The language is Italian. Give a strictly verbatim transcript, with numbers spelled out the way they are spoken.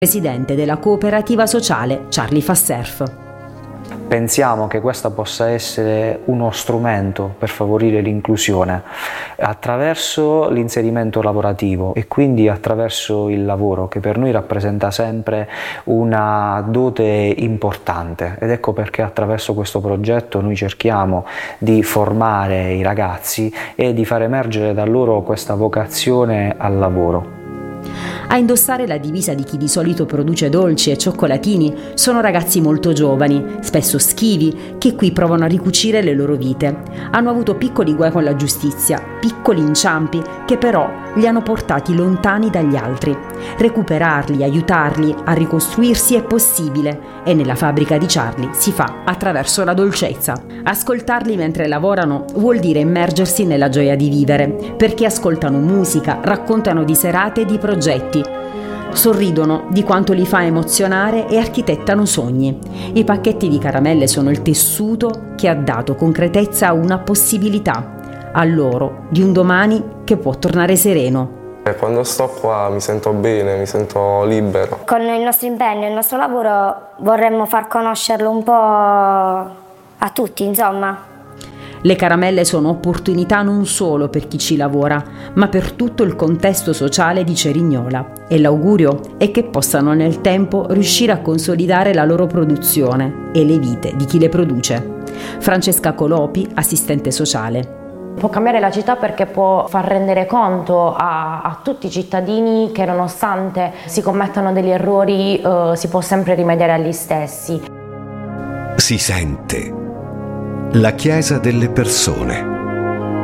presidente della cooperativa sociale Charlie fa surf. Pensiamo che questa possa essere uno strumento per favorire l'inclusione attraverso l'inserimento lavorativo e quindi attraverso il lavoro, che per noi rappresenta sempre una dote importante, ed ecco perché attraverso questo progetto noi cerchiamo di formare i ragazzi e di far emergere da loro questa vocazione al lavoro. A indossare la divisa di chi di solito produce dolci e cioccolatini sono ragazzi molto giovani, spesso schivi, che qui provano a ricucire le loro vite. Hanno avuto piccoli guai con la giustizia, piccoli inciampi che però li hanno portati lontani dagli altri. Recuperarli, aiutarli a ricostruirsi è possibile e nella fabbrica di Charlie si fa attraverso la dolcezza. Ascoltarli mentre lavorano vuol dire immergersi nella gioia di vivere, perché ascoltano musica, raccontano di serate e di progetti, sorridono di quanto li fa emozionare e architettano sogni. I pacchetti di caramelle sono il tessuto che ha dato concretezza a una possibilità, a loro, di un domani che può tornare sereno. Quando sto qua mi sento bene, mi sento libero. Con il nostro impegno e il nostro lavoro vorremmo far conoscerlo un po' a tutti, insomma. Le caramelle sono opportunità non solo per chi ci lavora, ma per tutto il contesto sociale di Cerignola, e l'augurio è che possano nel tempo riuscire a consolidare la loro produzione e le vite di chi le produce. Francesca Colopi, assistente sociale. Può cambiare la città perché può far rendere conto a, a tutti i cittadini che nonostante si commettano degli errori eh, si può sempre rimediare agli stessi. Si sente la Chiesa delle persone.